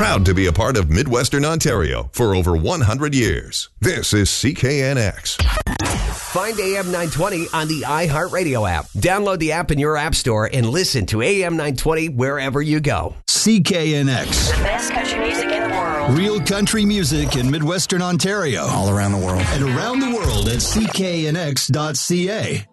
Proud to be a part of Midwestern Ontario for over 100 years. This is CKNX. Find AM 920 on the iHeartRadio app. Download the app in your app store and listen to AM 920 wherever you go. CKNX. The best country music in the world. Real country music in Midwestern Ontario. All around the world. And around the world at cknx.ca.